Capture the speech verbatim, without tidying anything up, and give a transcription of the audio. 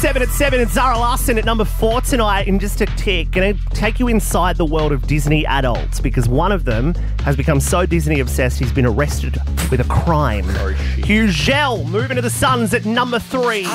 Seven at seven, it's Zara Larson at number four tonight. In just a tick, going to take you inside the world of Disney adults because one of them has become so Disney obsessed he's been arrested with a crime. Oh, shit. Hugh Gell moving to the Suns at number three.